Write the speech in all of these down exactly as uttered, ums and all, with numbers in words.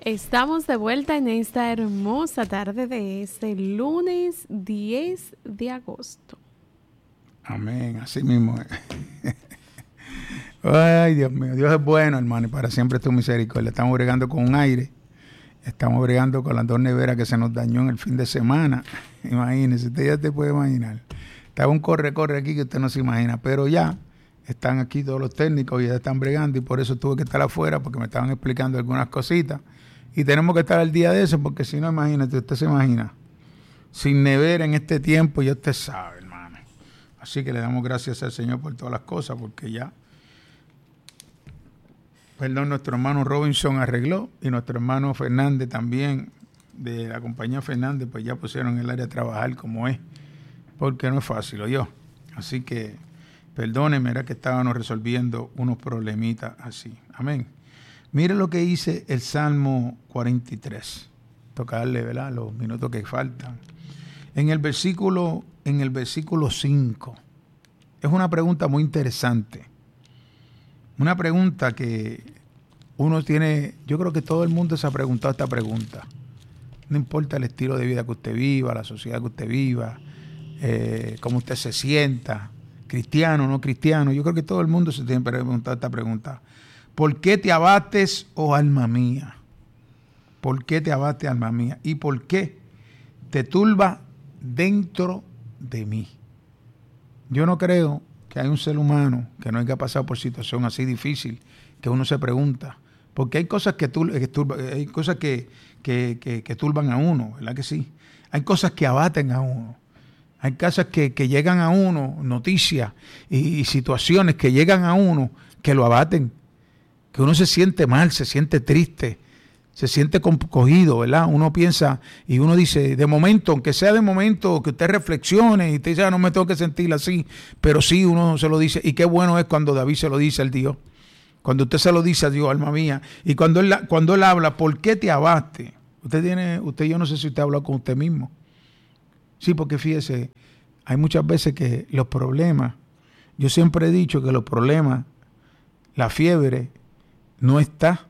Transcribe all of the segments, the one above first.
Estamos de vuelta en esta hermosa tarde de este lunes diez de agosto. Amén, así mismo es. Ay, Dios mío, Dios es bueno, hermano, y para siempre es tu misericordia. Estamos bregando con un aire, estamos bregando con las dos neveras que se nos dañó en el fin de semana. Imagínese, usted ya te puede imaginar. Estaba un corre-corre aquí que usted no se imagina, pero ya están aquí todos los técnicos y ya están bregando, y por eso tuve que estar afuera, porque me estaban explicando algunas cositas. Y tenemos que estar al día de eso, porque si no, imagínate, usted se imagina, sin nevera en este tiempo, ya usted sabe, hermano. Así que le damos gracias al Señor por todas las cosas, porque ya, perdón, nuestro hermano Robinson arregló, y nuestro hermano Fernández también, de la compañía Fernández, pues ya pusieron el área a trabajar como es, porque no es fácil, yo. Así que, perdónenme, era que estábamos resolviendo unos problemitas así. Amén. Mire lo que dice el Salmo cuarenta y tres. Tocarle, ¿verdad?, los minutos que faltan. En el versículo, en el versículo cinco. Es una pregunta muy interesante. Una pregunta que uno tiene, yo creo que todo el mundo se ha preguntado esta pregunta. No importa el estilo de vida que usted viva, la sociedad que usted viva, eh, cómo usted se sienta, cristiano o no cristiano. Yo creo que todo el mundo se tiene que preguntar esta pregunta. ¿Por qué te abates, oh alma mía? ¿Por qué te abates, alma mía? ¿Y por qué te turba dentro de mí? Yo no creo que hay un ser humano que no haya pasado por situación así difícil, que uno se pregunta. Porque hay cosas que, tur que, turba, hay cosas que, que, que, que turban a uno, ¿verdad que sí? Hay cosas que abaten a uno. Hay cosas que, que llegan a uno, noticias y, y situaciones que llegan a uno que lo abaten. Que uno se siente mal, se siente triste, se siente cogido, ¿verdad? Uno piensa y uno dice, de momento, aunque sea de momento, que usted reflexione y usted dice, ah, no me tengo que sentir así, pero sí uno se lo dice. Y qué bueno es cuando David se lo dice al Dios, cuando usted se lo dice a Dios, alma mía, y cuando él, cuando él habla, ¿por qué te abaste? Usted tiene, usted, yo no sé si usted habla con usted mismo. Sí, porque fíjese, hay muchas veces que los problemas, yo siempre he dicho que los problemas, la fiebre, no está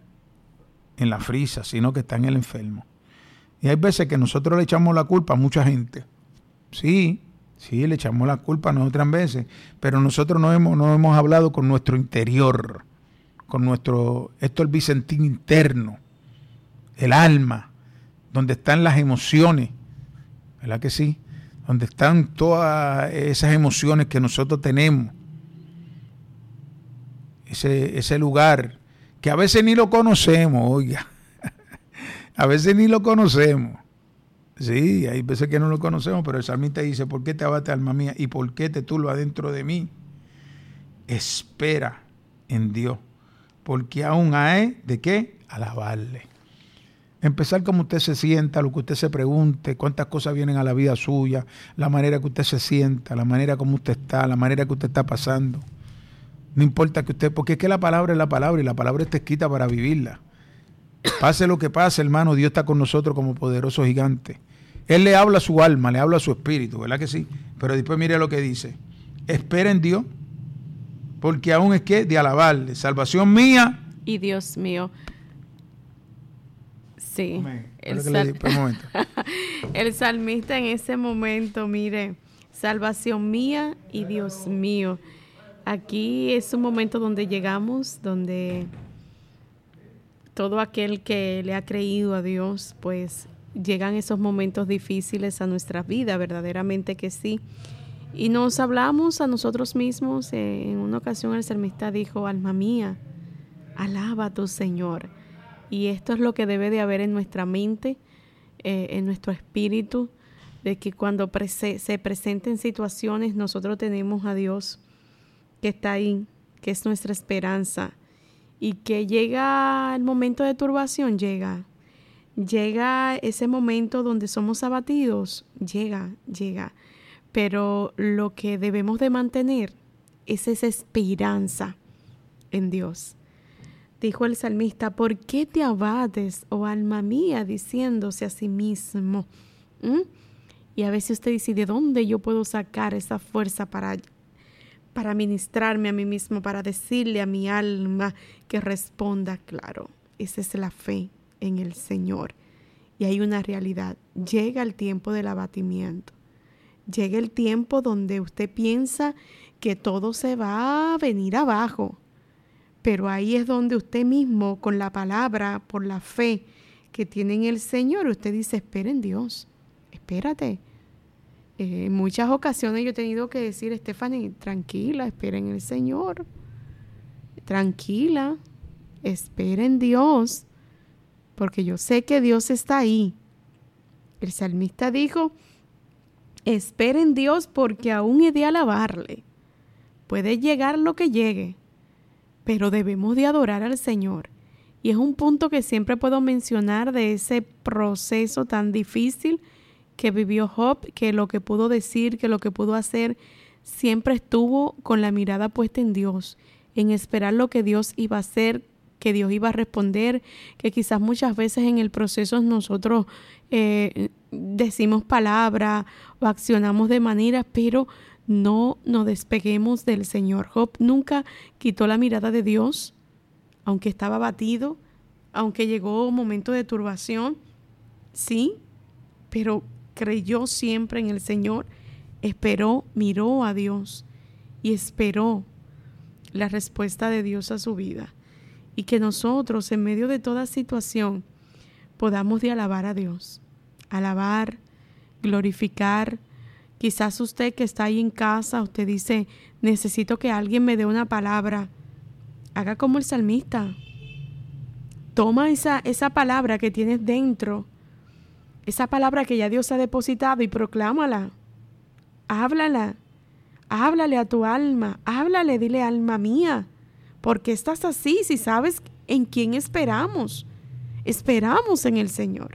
en la frisa, sino que está en el enfermo. Y hay veces que nosotros le echamos la culpa a mucha gente. Sí, sí, le echamos la culpa a nosotras veces, pero nosotros no hemos, no hemos hablado con nuestro interior, con nuestro, esto es el Vicentín interno, el alma, donde están las emociones, ¿verdad que sí? Donde están todas esas emociones que nosotros tenemos. Ese, ese lugar que a veces ni lo conocemos, oiga, a veces ni lo conocemos. Sí, hay veces que no lo conocemos, pero el salmista dice, ¿por qué te abates, alma mía? ¿Y por qué te turbas dentro de mí? Espera en Dios, porque aún hay de qué alabarle. Empezar como usted se sienta, lo que usted se pregunte, cuántas cosas vienen a la vida suya, la manera que usted se sienta, la manera como usted está, la manera que usted está pasando. No importa que usted, porque es que la palabra es la palabra y la palabra está escrita para vivirla. Pase lo que pase, hermano, Dios está con nosotros como poderoso gigante. Él le habla a su alma, le habla a su espíritu, ¿verdad que sí? Pero después mire lo que dice. Espera en Dios, porque aún es que de alabarle, salvación mía y Dios mío. Sí. El, sal... el salmista en ese momento, mire, salvación mía y Dios mío. Aquí es un momento donde llegamos, donde todo aquel que le ha creído a Dios, pues llegan esos momentos difíciles a nuestra vida, verdaderamente que sí. Y nos hablamos a nosotros mismos. Eh, en una ocasión el salmista dijo, alma mía, alaba a tu Señor. Y esto es lo que debe de haber en nuestra mente, eh, en nuestro espíritu, de que cuando prese- se presenten situaciones, nosotros tenemos a Dios que está ahí, que es nuestra esperanza, y que llega el momento de turbación, llega, llega ese momento donde somos abatidos, llega, llega, pero lo que debemos de mantener es esa esperanza en Dios. Dijo el salmista, ¿por qué te abates, oh alma mía, diciéndose a sí mismo? ¿Mm? Y a veces usted dice, ¿de dónde yo puedo sacar esa fuerza para para ministrarme a mí mismo, para decirle a mi alma que responda? Claro, esa es la fe, en el Señor. Y hay una realidad. Llega el tiempo del abatimiento. Llega el tiempo donde usted piensa que todo se va a venir abajo. Pero ahí es donde usted mismo, con la palabra, por la fe que tiene en el Señor, usted dice, espera en Dios, espérate. Eh, en muchas ocasiones yo he tenido que decir, Stephanie, tranquila, espera en el Señor. Tranquila, espera en Dios, porque yo sé que Dios está ahí. El salmista dijo, espera en Dios porque aún he de alabarle. Puede llegar lo que llegue, pero debemos de adorar al Señor. Y es un punto que siempre puedo mencionar de ese proceso tan difícil que vivió Job, que lo que pudo decir, que lo que pudo hacer, siempre estuvo con la mirada puesta en Dios, en esperar lo que Dios iba a hacer, que Dios iba a responder, que quizás muchas veces en el proceso nosotros eh, decimos palabras o accionamos de manera, pero no nos despeguemos del Señor. Job nunca quitó la mirada de Dios, aunque estaba abatido, aunque llegó un momento de turbación, sí, pero creyó siempre en el Señor, esperó, miró a Dios y esperó la respuesta de Dios a su vida. Y que nosotros, en medio de toda situación, podamos de alabar a Dios, alabar, glorificar. Quizás usted que está ahí en casa, usted dice, necesito que alguien me dé una palabra. Haga como el salmista. Toma esa, esa palabra que tienes dentro, esa palabra que ya Dios ha depositado y proclámala. Háblala. Háblale a tu alma. Háblale, dile, alma mía, ¿por qué estás así si sabes en quién esperamos? Esperamos en el Señor.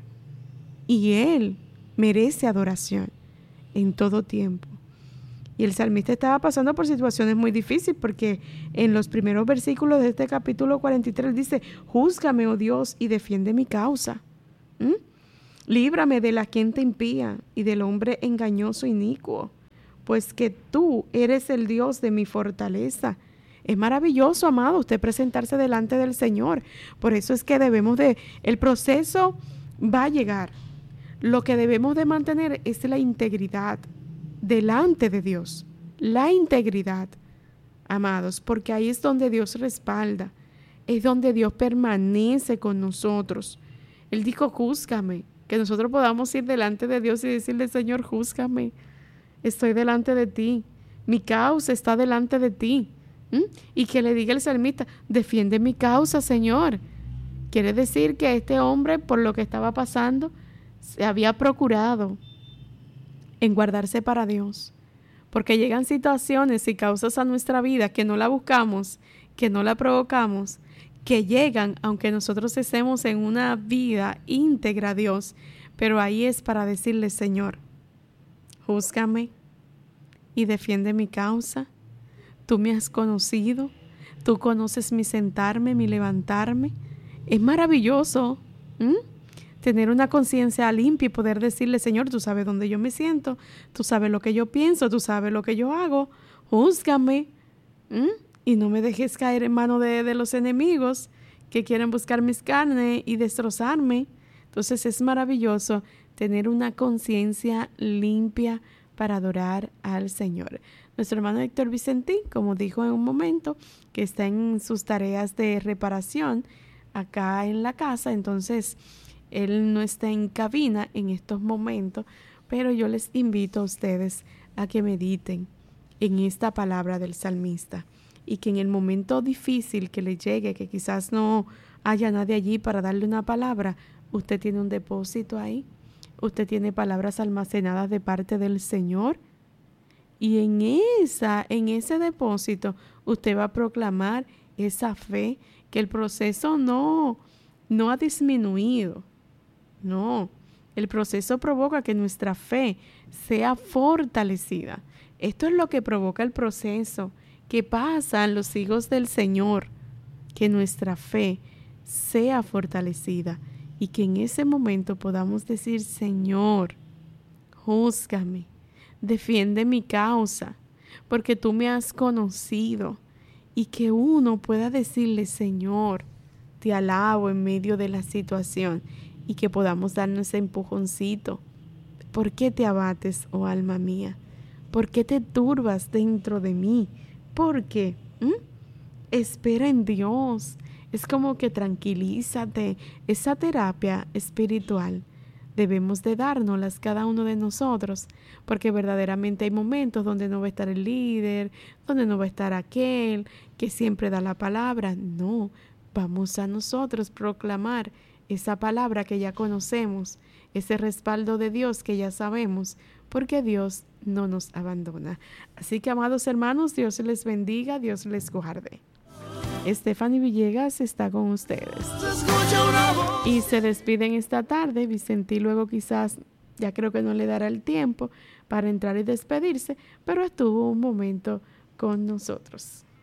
Y Él merece adoración en todo tiempo. Y el salmista estaba pasando por situaciones muy difíciles porque en los primeros versículos de este capítulo cuarenta y tres dice, júzgame, oh Dios, y defiende mi causa. ¿Mm? Líbrame de la gente impía y del hombre engañoso inicuo, pues que tú eres el Dios de mi fortaleza. Es maravilloso, amado, usted presentarse delante del Señor. Por eso es que debemos de, el proceso va a llegar. Lo que debemos de mantener es la integridad delante de Dios. La integridad, amados, porque ahí es donde Dios respalda. Es donde Dios permanece con nosotros. Él dijo, júzgame. Que nosotros podamos ir delante de Dios y decirle, Señor, júzgame. Estoy delante de ti. Mi causa está delante de ti. ¿Mm? Y que le diga el salmista, defiende mi causa, Señor. Quiere decir que este hombre, por lo que estaba pasando, se había procurado en guardarse para Dios. Porque llegan situaciones y causas a nuestra vida que no la buscamos, que no la provocamos, que llegan aunque nosotros estemos en una vida íntegra a Dios. Pero ahí es para decirle, Señor, júzgame y defiende mi causa. Tú me has conocido, tú conoces mi sentarme, mi levantarme. Es maravilloso ¿m? tener una conciencia limpia y poder decirle, Señor, tú sabes dónde yo me siento, tú sabes lo que yo pienso, tú sabes lo que yo hago, júzgame ¿m? y no me dejes caer en manos de, de los enemigos que quieren buscar mis carnes y destrozarme. Entonces es maravilloso tener una conciencia limpia para adorar al Señor. Nuestro hermano Héctor Vicentín, como dijo en un momento, que está en sus tareas de reparación acá en la casa, entonces él no está en cabina en estos momentos, pero yo les invito a ustedes a que mediten en esta palabra del salmista y que en el momento difícil que le llegue, que quizás no haya nadie allí para darle una palabra, usted tiene un depósito ahí, usted tiene palabras almacenadas de parte del Señor. Y en esa, en ese depósito, usted va a proclamar esa fe, que el proceso no, no ha disminuido. No, el proceso provoca que nuestra fe sea fortalecida. Esto es lo que provoca el proceso que pasan los hijos del Señor, que nuestra fe sea fortalecida y que en ese momento podamos decir, Señor, júzgame. Defiende mi causa, porque tú me has conocido, y que uno pueda decirle, Señor, te alabo en medio de la situación y que podamos darnos ese empujoncito. ¿Por qué te abates, oh alma mía? ¿Por qué te turbas dentro de mí? ¿Por qué? ¿Mm? Espera en Dios. Es como que tranquilízate. Esa terapia espiritual debemos de dárnoslas cada uno de nosotros, porque verdaderamente hay momentos donde no va a estar el líder, donde no va a estar aquel que siempre da la palabra. No, vamos a nosotros proclamar esa palabra que ya conocemos, ese respaldo de Dios que ya sabemos, porque Dios no nos abandona. Así que, amados hermanos, Dios les bendiga, Dios les guarde. Stephanie Villegas está con ustedes. Y se despiden esta tarde. Vicentí luego quizás, ya creo que no le dará el tiempo para entrar y despedirse, pero estuvo un momento con nosotros.